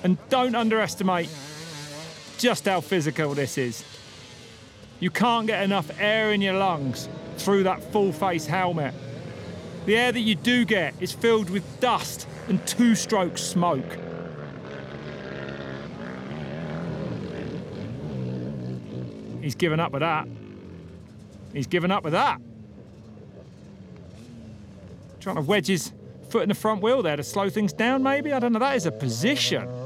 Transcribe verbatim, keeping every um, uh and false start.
And don't underestimate just how physical this is. You can't get enough air in your lungs through that full-face helmet. The air that you do get is filled with dust and two-stroke smoke. He's given up with that. He's given up with that. Trying to wedge his foot in the front wheel there to slow things down, maybe? I don't know. That is a position.